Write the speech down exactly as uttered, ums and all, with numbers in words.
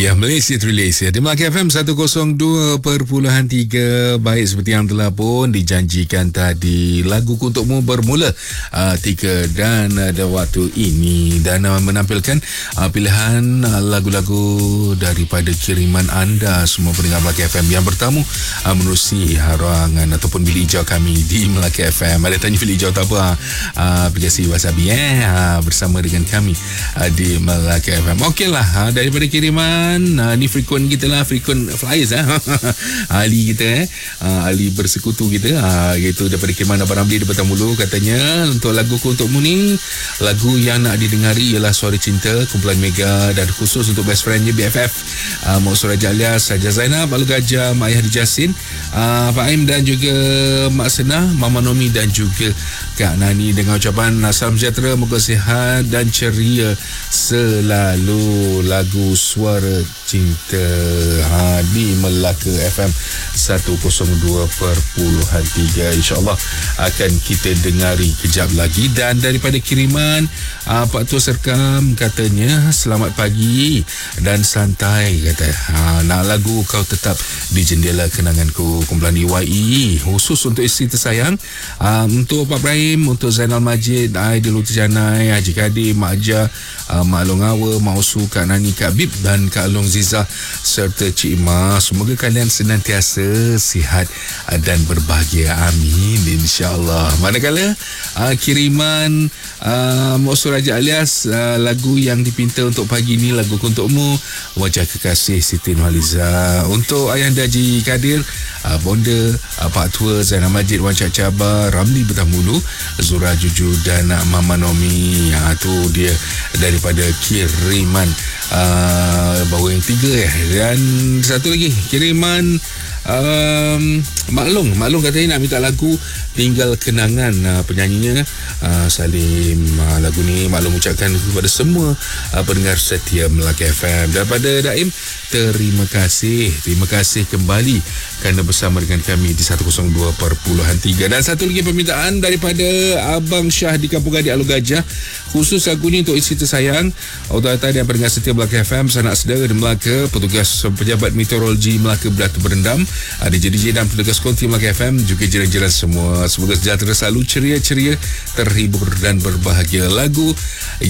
Ya, Malaysia to Malaysia di Melaka F M seratus dua perpuluhan tiga. Baik, seperti yang telah pun dijanjikan tadi, lagu untukmu bermula uh, tiga dan ada uh, waktu ini dan uh, menampilkan uh, pilihan uh, lagu-lagu daripada kiriman anda semua pendengar Melaka F M yang bertamu uh, menerusi harangan ataupun bilik hijau kami di Melaka F M. Ada tanya bilik hijau tak apa, uh, aplikasi Wasabi eh uh, bersama dengan kami uh, di Melaka F M. Okeylah, uh, daripada kiriman Uh, ni frequent kita lah, frequent flyers eh. Ali kita eh uh, Ali bersekutu kita uh, iaitu daripada kiriman Abang Ramli di Petang Bulu. Katanya untuk lagu untukmu ni, lagu yang nak didengari ialah Suara Cinta kumpulan Mega dan khusus untuk best friendnya B F F uh, Mak Suraja alias Saja Zainab, Alu Gajah, Mak Ayah Dijasin, uh, Pak Aim dan juga Mak Senah, Mama Nomi dan juga Kak Nani dengan ucapan salam sejahtera, moga sihat dan ceria selalu. Lagu Suara Cinta ha, di Melaka F M seratus dua perpuluhan tiga. InsyaAllah akan kita dengari kejap lagi. Dan daripada kiriman uh, Pak Tua Serkam katanya selamat pagi dan santai, kata ha, nak lagu Kau Tetap di Jendela Kenanganku kumpulan D Y E khusus untuk isteri tersayang, uh, untuk Pak Ibrahim, untuk Zainal Majid, Aidil Utijanai, Haji Kadir, Mak Ajah, uh, Mak Long Awa, Mak Usu, Kak Nani, Kak Bib dan Kak Long Ziza serta Cik Ima. Semoga kalian senantiasa sihat dan berbahagia, amin, insyaAllah. Manakala uh, kiriman uh, Mosur Raja alias uh, lagu yang dipinta untuk pagi ni, lagu untukmu, Wajah Kekasih Siti Nurhaliza. Untuk Ayahanda Haji Kadir, uh, Bonda, uh, Pak Tua, Zainal Majid, Wan Cak Cabar, Ramli Betahmulu, Zura Juju dan uh, Mama Nomi. uh, tu dia daripada kiriman uh, baru yang tiga eh. Dan satu lagi kiriman um, Maklong Maklong katanya nak minta lagu Tinggal Kenangan, uh, penyanyinya uh, Salim. uh, lagu ni Maklong ucapkan kepada semua uh, pendengar setia Melaka F M. Daripada Daim, terima kasih terima kasih kembali kerana bersama dengan kami di seratus dua perpuluhan tiga. Dan satu lagi permintaan daripada Abang Syah di Kampung Gadik, Alu Gajah, khusus lagu ni untuk isteri tersayang, autorita dan pendengar setia Melaka F M, sanak saudara di Melaka, petugas pejabat meteorologi Melaka Belatu Berendam, ada D J dan petugas konti Melaka F M, juga jiran-jiran semua. Semoga sejahtera selalu, ceria-ceria, terhibur dan berbahagia. Lagu